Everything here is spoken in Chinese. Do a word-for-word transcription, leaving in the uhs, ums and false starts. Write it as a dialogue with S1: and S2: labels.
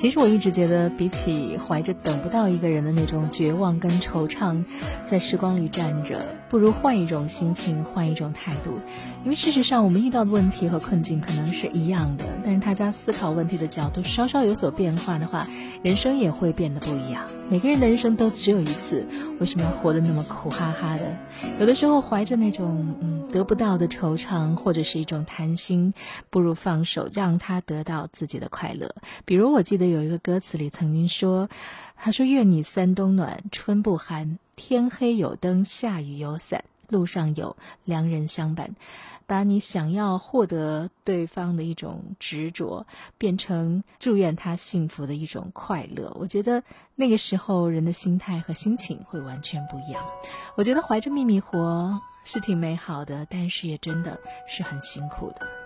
S1: 其实我一直觉得，比起怀着等不到一个人的那种绝望跟惆怅，在时光里站着，不如换一种心情，换一种态度。因为事实上，我们遇到的问题和困境可能是一样的，但是大家思考问题的角度稍稍有所变化的话，人生也会变得不一样。每个人的人生都只有一次，为什么要活得那么苦哈哈的？有的时候怀着那种嗯得不到的惆怅，或者是一种贪心，不如放手，让他得到自己的快乐。比如我记得有一个歌词里曾经说，他说愿你三冬暖，春不寒，天黑有灯，下雨有伞，路上有良人相伴。把你想要获得对方的一种执着变成祝愿他幸福的一种快乐，我觉得那个时候人的心态和心情会完全不一样。我觉得怀着秘密活是挺美好的，但是也真的是很辛苦的。